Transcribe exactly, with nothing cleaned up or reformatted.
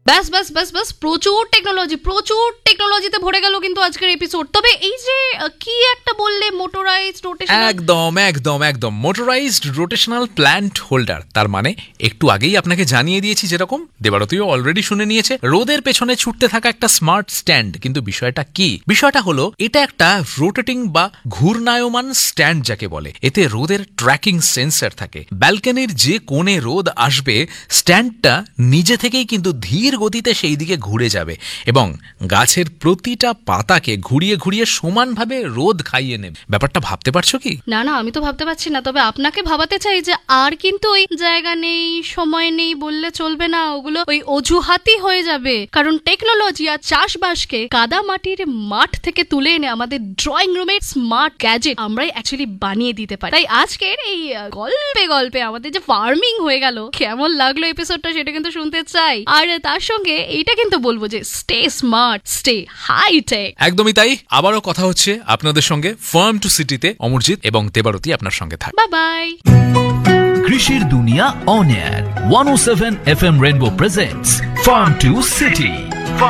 ব্যাস ব্যাস ব্যাস ব্যাস প্রচুর টেকনোলজি প্রচুর টেকনোলজিতে ভরে গেল কিন্তু আজকের এপিসোড। তবে এই যে কি একটা বললে মোটরাইজড রোটেশনাল, একদম একদম একদম মোটরাইজড রোটেশনাল প্ল্যান্ট হোল্ডার, তার মানে একটু আগেই আপনাকে জানিয়ে দিয়েছি, যেরকম দেবারতীও অলরেডি শুনে নিয়েছে, রোদের পেছনে ছুটতে থাকা একটা স্মার্ট স্ট্যান্ড। কিন্তু বিষয়টা কি? বিষয়টা হলো এটা একটা রোটেটিং বা ঘূর্ণায়মান স্ট্যান্ড যাকে বলে। এতে রোদের ট্র্যাকিং সেন্সর থাকে। ব্যালকনির যে কোণে রোদ আসবে স্ট্যান্ডটা নিজে থেকেই কিন্তু ধীর গতিতে সেই দিকে ঘুরে যাবে এবং গাছের প্রতিটা পাতাকে ঘুরিয়ে ঘুরিয়ে সমানভাবে রোদ খাইয়ে নেবে। ব্যাপারটা ভাবতে পারছো কি? না না, আমি তো ভাবতে পারছি না। তবে আপনাকে ভাবাতে চাই যে আর কিন্তু ওই জায়গা নেই, সময় নেই বললে চলবে না, ওগুলো ওই অজুহাতই হয়ে যাবে। কারণ টেকনোলজি আর চাষবাসকে কাদা মাটির মাঠ থেকে তুলে এনে আমাদের ড্রয়িং রুমের স্মার্ট গ্যাজেট আমরাই অ্যাকচুয়ালি বানিয়ে দিতে পারি। তাই আজকের এই গল্পে গল্পে আমাদের যে ফার্মিং হয়ে গেল, কেমন লাগলো এপিসোডটা সেটা কিন্তু শুনতে চাই। আর তার সঙ্গে এইটা কিন্তু বলবো যে stay smart, stay high tech. একদমই তাই। আবারও কথা হচ্ছে আপনাদের সঙ্গে ফার্ম টু সিটিতে। অমরজিৎ এবং দেবারতী আপনার সঙ্গে থাক। Bye bye. কৃষির দুনিয়া on air one O seven F M rainbow presents farm two city.